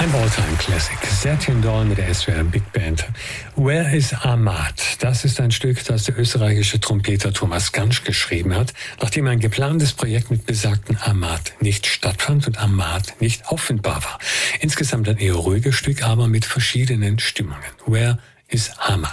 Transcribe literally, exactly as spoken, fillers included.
Ein All-Time-Classic. Satin Dawn mit der S W R Big Band. Where is Ahmad? Das ist ein Stück, das der österreichische Trompeter Thomas Gansch geschrieben hat, nachdem ein geplantes Projekt mit besagten Ahmad nicht stattfand und Ahmad nicht auffindbar war. Insgesamt ein eher ruhiges Stück, aber mit verschiedenen Stimmungen. Where is Ahmad?